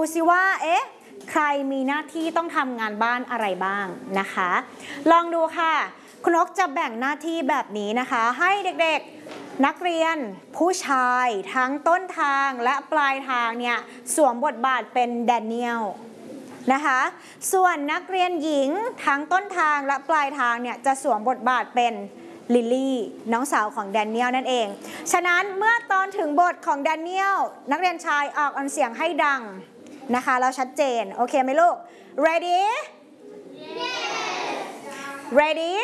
ซิว่าใครมีหน้าที่ต้องทำงานบ้านอะไรบ้างนะคะลองดูค่ะคุณนกจะแบ่งหน้าที่แบบนี้นะคะให้เด็กๆนักเรียนผู้ชายทั้งต้นทางและปลายทางเนี่ยสวมบทบาทเป็นแดเนียลนะคะส่วนนักเรียนหญิงทั้งต้นทางและปลายทางเนี่ยจะสวมบทบาทเป็นลิลลี่น้องสาวของแดเนียลนั่นเองฉะนั้นเมื่อตอนถึงบทของแดเนียลนักเรียนชายออกเสียงให้ดังนะคะเราชัดเจนโอเคไหมลูก ready ready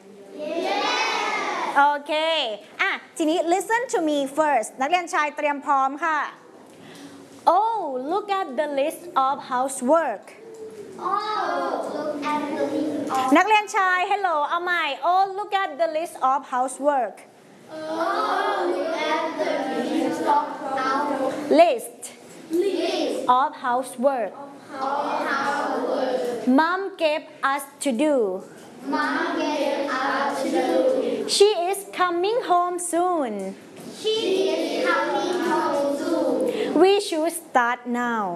โอเคทีนี้ listen to me first นักเรียนชายเตรียมพร้อมค่ะ Oh look at the list of housework นักเรียนชาย hello เอาใหม่ Oh look at the list of housework list of housework Mom gave us to do She is coming home soon We should start now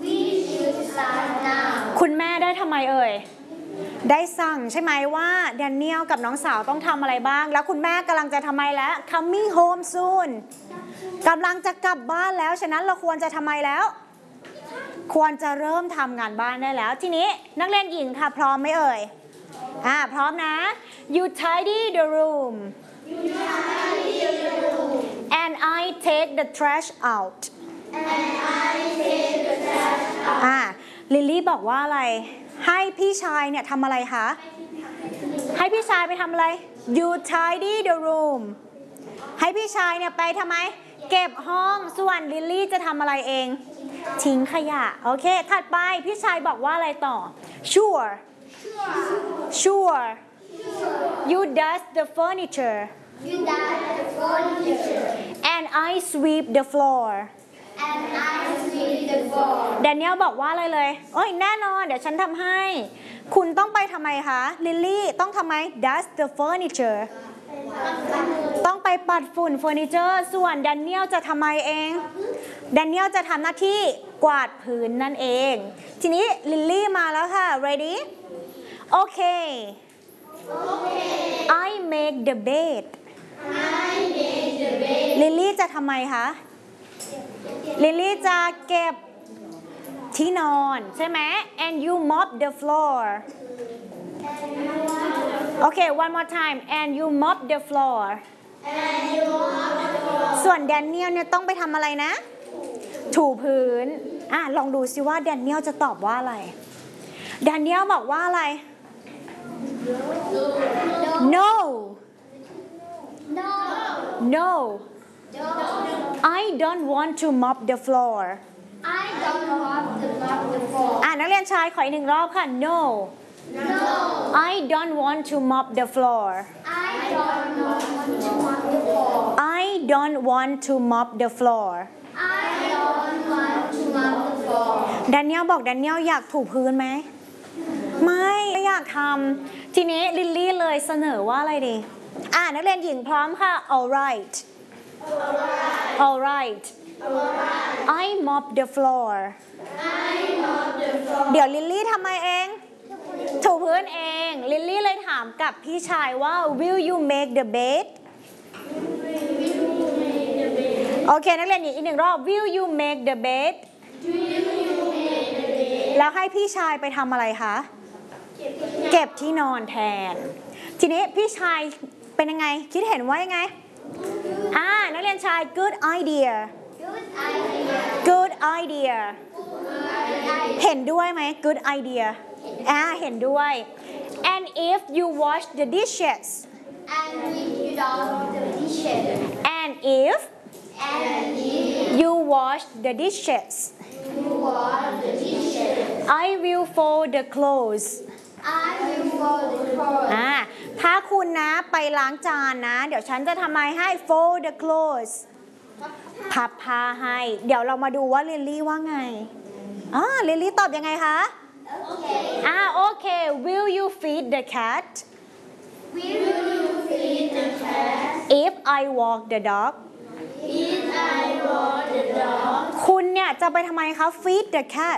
คุณแม่ได้ทำไมเอ่ยได้สั่งใช่ไหมว่าแดเนียลกับน้องสาวต้องทำอะไรบ้างแล้วคุณแม่กำลังจะทำไมแล้ว coming home soon กำลังจะกลับบ้านแล้วฉะนั้นเราควรจะทำไมแล้วควรจะเริ่มทำงานบ้านได้แล้วทีนี้นักเรียนหญิงค่ะพร้อมไหมเอ่ยพร้อมนะ You tidy the room and I take the trash out ลิลลี่บอกว่าอะไรให้พี่ชายเนี่ยทำอะไรคะให้พี่ชายไปทำอะไร You tidy the room ให้พี่ชายเนี่ยไปทำไมเก็บห้องส่วนลิลลี่จะทำอะไรเองทิ้งขยะโอเคถัดไปพี่ชายบอกว่าอะไรต่อ Sure You dust the furniture and I sweep the floorแดเนียลบอกว่าอะไรเลยโอ้ยแน่นอนเดี๋ยวฉันทำให้คุณต้องไปทำไมคะลิลลี่ต้องทำไม dust the furniture ต้องไปปัดฝุ่นเฟอร์นิเจอร์ส่วนแดเนียลจะทำไมเองแดเนียลจะทำหน้าที่กวาดพื้นนั่นเองทีนี้ลิลลี่มาแล้วค่ะ ready okay I make the bed ลิลลี่จะทำไมคะลิลลี่จะเก็บที่นอนใช่ไหม and you mop the floor okay one more time and you mop the floor ส่วนแดเนียลเนี่ยต้องไปทำอะไรนะถูพื้นลองดูซิว่าแดเนียลจะตอบว่าอะไรแดเนียลบอกว่าอะไร No I don't want to mop the floor นักเรียนชายขออีกหนึ่งรอบค่ะ No I don't want to mop the floor I don't want to mop the floor แดเนียลบอกแดเนียลอยากถูพื้นไหมไม่อยากทำทีนี้ลิลลี่เลยเสนอว่าอะไรดีนักเรียนหญิงพร้อมค่ะ alright I mop the floor เดี๋ยวลิลลี่ทำไมเองถูพื้นเองลิลลี่เลยถามกับพี่ชายว่า will you make the bed โอเคนักเรียนหญิงอีกหนึ่งรอบ will you make the bed แล้วให้พี่ชายไปทำอะไรคะเก็บที่นอนแทนทีนี้พี่ชายเป็นยังไงคิดเห็นว่ายังไงนักเรียนชาย good idea เห็นด้วยไหม good idea เห็นด้วย and if you wash the dishes and if you wash the dishes I will fold the clothes ถ้าคุณนะไปล้างจานนะเดี๋ยวฉันจะทำไมให้ fold the clothes พับผ้าให้เดี๋ยวเรามาดูว่าลิลลี่ว่าไงลิลลี่ตอบยังไงคะโอเค will you feed the cat if I walk the dog คุณเนี่ยจะไปทำไมคะ feed the cat